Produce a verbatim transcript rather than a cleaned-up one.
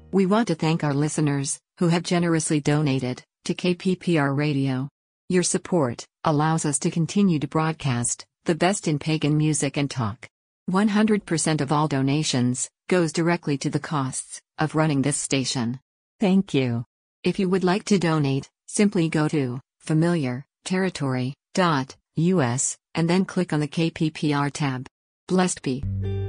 We want to thank our listeners, who have generously donated to K P P R Radio. Your support allows us to continue to broadcast the best in pagan music and talk. one hundred percent of all donations goes directly to the costs of running this station. Thank you. If you would like to donate, simply go to familiar territory dot U S and then click on the K P P R tab. Blessed be.